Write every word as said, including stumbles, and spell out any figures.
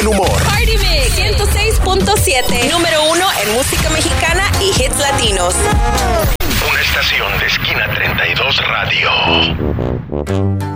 buen humor. Party Mix ciento seis punto siete, número uno en música mexicana y hits latinos. Una estación de Esquina treinta y dos Radio.